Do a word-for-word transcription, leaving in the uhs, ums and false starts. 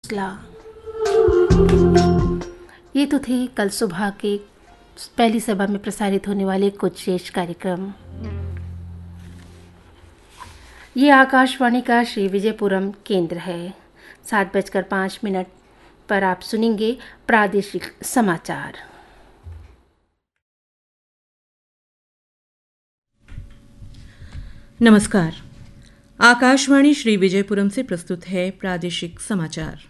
हौसला। ये तो थे कल सुबह के पहली सभा में प्रसारित होने वाले कुछ शेष कार्यक्रम। ये आकाशवाणी का श्री विजयपुरम केंद्र है। सात बजकर पाँच मिनट पर आप सुनेंगे प्रादेशिक समाचार। नमस्कार। आकाशवाणी श्री विजयपुरम से प्रस्तुत है प्रादेशिक समाचार।